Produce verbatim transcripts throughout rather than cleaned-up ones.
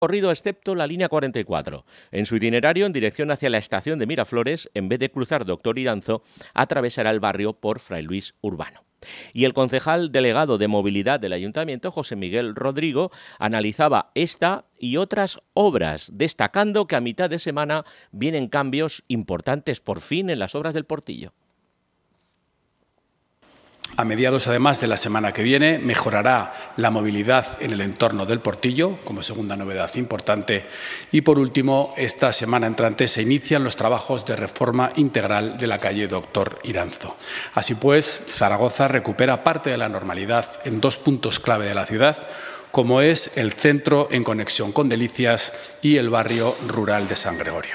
Corrido excepto la línea cuarenta y cuatro. En su itinerario en dirección hacia la estación de Miraflores, en vez de cruzar Doctor Iranzo, atravesará el barrio por Fray Luis Urbano. Y el concejal delegado de movilidad del Ayuntamiento, José Miguel Rodrigo, analizaba esta y otras obras, destacando que a mitad de semana vienen cambios importantes por fin en las obras del Portillo. A mediados, además, de la semana que viene, mejorará la movilidad en el entorno del Portillo, como segunda novedad importante. Y, por último, esta semana entrante se inician los trabajos de reforma integral de la calle Doctor Iranzo. Así pues, Zaragoza recupera parte de la normalidad en dos puntos clave de la ciudad, como es el centro en conexión con Delicias y el barrio rural de San Gregorio.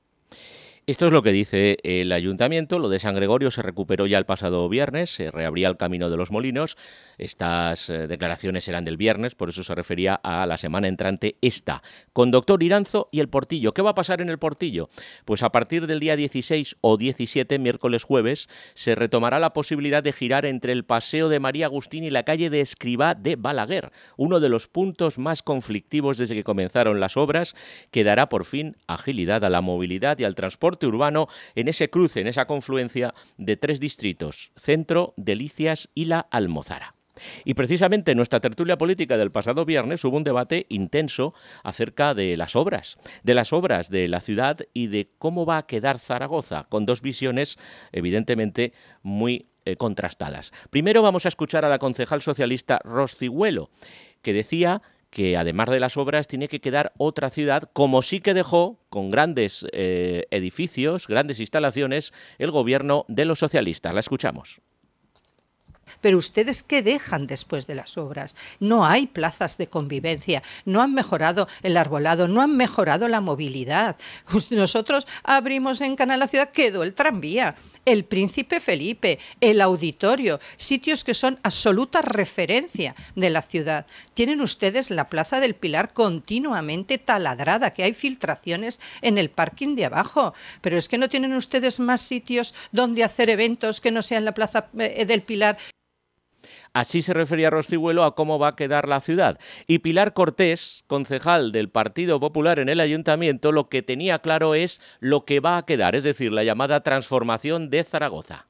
Esto es lo que dice el Ayuntamiento. Lo de San Gregorio se recuperó ya el pasado viernes, se reabría el Camino de los Molinos. Estas eh, declaraciones eran del viernes, por eso se refería a la semana entrante esta, con Doctor Iranzo y el Portillo. ¿Qué va a pasar en el Portillo? Pues a partir del día dieciséis o diecisiete, miércoles jueves, se retomará la posibilidad de girar entre el Paseo de María Agustín y la calle de Escrivá de Balaguer, uno de los puntos más conflictivos desde que comenzaron las obras, que dará por fin agilidad a la movilidad y al transporte urbano en ese cruce, en esa confluencia de tres distritos, Centro, Delicias y La Almozara. Y precisamente en nuestra tertulia política del pasado viernes hubo un debate intenso acerca de las obras, de las obras de la ciudad y de cómo va a quedar Zaragoza, con dos visiones evidentemente muy eh, contrastadas. Primero vamos a escuchar a la concejal socialista Ros Cigüelo, que decía que además de las obras tiene que quedar otra ciudad, como sí que dejó con grandes eh, edificios, grandes instalaciones, el gobierno de los socialistas. La escuchamos. Pero ustedes, ¿qué dejan después de las obras? No hay plazas de convivencia, no han mejorado el arbolado, no han mejorado la movilidad. Nosotros abrimos en Canal La Ciudad, quedó el tranvía, el Príncipe Felipe, el auditorio, sitios que son absoluta referencia de la ciudad. Tienen ustedes la Plaza del Pilar continuamente taladrada, que hay filtraciones en el parking de abajo. Pero es que no tienen ustedes más sitios donde hacer eventos que no sean la Plaza del Pilar. Así se refería Ros Cigüelo a cómo va a quedar la ciudad. Y Pilar Cortés, concejal del Partido Popular en el Ayuntamiento, lo que tenía claro es lo que va a quedar, es decir, la llamada transformación de Zaragoza.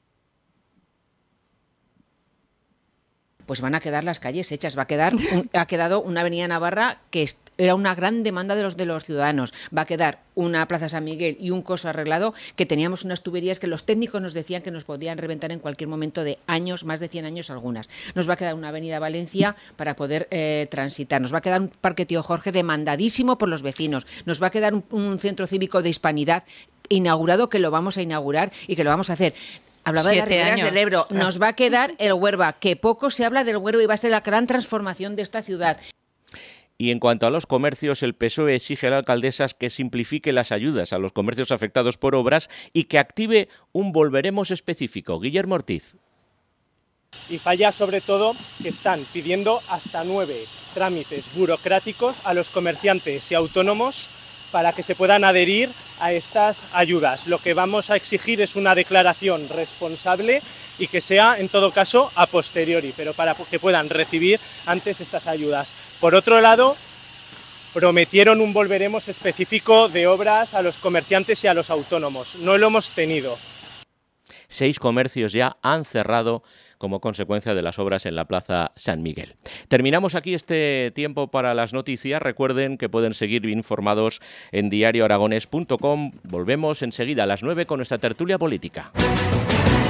Pues van a quedar las calles hechas, va a quedar un, ha quedado una avenida Navarra que era una gran demanda de los de los ciudadanos, va a quedar una Plaza San Miguel y un coso arreglado, que teníamos unas tuberías que los técnicos nos decían que nos podían reventar en cualquier momento de años, más de cien años algunas. Nos va a quedar una avenida Valencia para poder eh, transitar, nos va a quedar un Parque Tío Jorge demandadísimo por los vecinos, nos va a quedar un, un centro cívico de Hispanidad inaugurado, que lo vamos a inaugurar y que lo vamos a hacer. Hablaba Siete de las riberas años. del Ebro. Nos va a quedar el Huerva, que poco se habla del Huerva y va a ser la gran transformación de esta ciudad. Y en cuanto a los comercios, el P S O E exige a la alcaldesa que simplifique las ayudas a los comercios afectados por obras y que active un volveremos específico. Guillermo Ortiz. Y falla sobre todo que están pidiendo hasta nueve trámites burocráticos a los comerciantes y autónomos para que se puedan adherir a estas ayudas. Lo que vamos a exigir es una declaración responsable y que sea, en todo caso, a posteriori, pero para que puedan recibir antes estas ayudas. Por otro lado, prometieron un volveremos específico de obras a los comerciantes y a los autónomos. No lo hemos tenido. Seis comercios ya han cerrado como consecuencia de las obras en la Plaza San Miguel. Terminamos aquí este tiempo para las noticias. Recuerden que pueden seguir informados en diario aragonés punto com. Volvemos enseguida a las nueve con nuestra tertulia política.